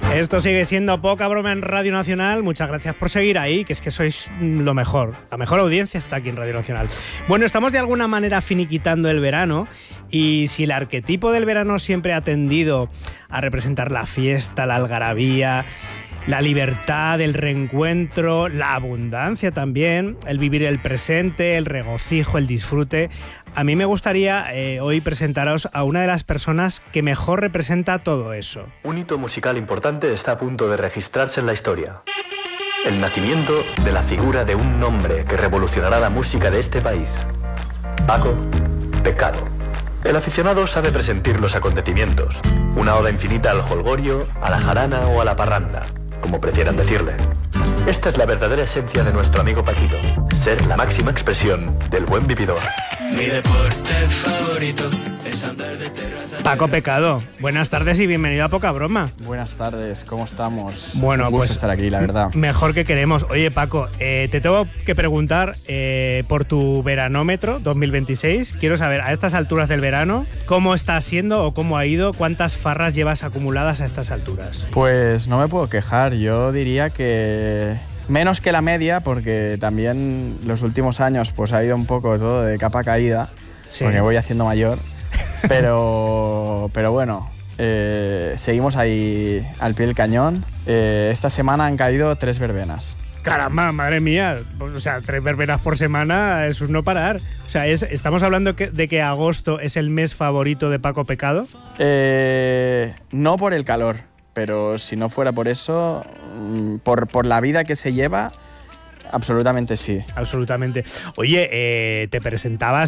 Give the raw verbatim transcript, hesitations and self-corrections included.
Esto sigue siendo Poca Broma en Radio Nacional. Muchas gracias por seguir ahí, que es que sois lo mejor. La mejor audiencia está aquí en Radio Nacional. Bueno, estamos de alguna manera finiquitando el verano, y si el arquetipo del verano siempre ha tendido a representar la fiesta, la algarabía, la libertad, el reencuentro, la abundancia también, el vivir el presente, el regocijo, el disfrute, a mí me gustaría eh, hoy presentaros a una de las personas que mejor representa todo eso. Un hito musical importante está a punto de registrarse en la historia. El nacimiento de la figura de un nombre que revolucionará la música de este país. Paco Pecado. El aficionado sabe presentir los acontecimientos. Una oda infinita al jolgorio, a la jarana o a la parranda, como prefieran decirle. Esta es la verdadera esencia de nuestro amigo Paquito. Ser la máxima expresión del buen vividor. Mi deporte favorito es andar de terraza. Paco Pecado, buenas tardes y bienvenido a Poca Broma. Buenas tardes, ¿cómo estamos? Bueno, Un gusto pues estar aquí, la verdad. Mejor que queremos. Oye, Paco, eh, te tengo que preguntar eh, por tu veranómetro dos mil veintiséis. Quiero saber, a estas alturas del verano, ¿cómo está siendo o cómo ha ido? ¿Cuántas farras llevas acumuladas a estas alturas? Pues no me puedo quejar, yo diría que menos que la media, porque también los últimos años pues ha ido un poco todo de capa caída, sí, porque voy haciendo mayor, pero, pero bueno, eh, seguimos ahí al pie del cañón. Eh, esta semana han caído tres verbenas. Caramba, madre mía, o sea, tres verbenas por semana es un no parar. O sea, es, ¿estamos hablando que, de que agosto es el mes favorito de Paco Pecado? Eh, no por el calor, pero si no fuera por eso, por, por la vida que se lleva, absolutamente sí. Absolutamente. Oye, eh, te presentabas